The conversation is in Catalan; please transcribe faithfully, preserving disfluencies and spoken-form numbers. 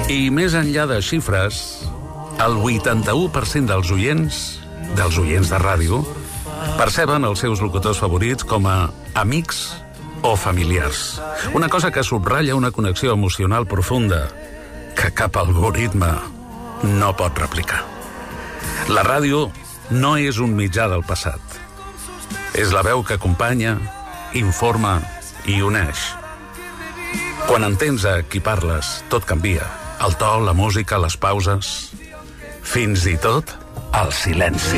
I més enllà de xifres, el vuitanta-u per cent dels oients, dels oients de ràdio, perceben els seus locutors favorits com a amics o familiars. Una cosa que subratlla una connexió emocional profunda que cap algoritme no pot replicar. La ràdio no és un mitjà del passat. És la veu que acompanya, informa i uneix. Quan entens a qui parles, tot canvia. El to, la música, les pauses, fins i tot el silenci.